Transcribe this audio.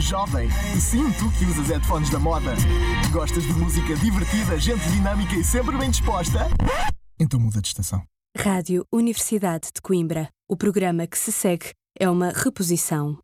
jovem. Sim, tu que usas headphones da moda. Gostas de música divertida, gente dinâmica e sempre bem disposta? Então muda de estação. Rádio Universidade de Coimbra. O programa que se segue é uma reposição.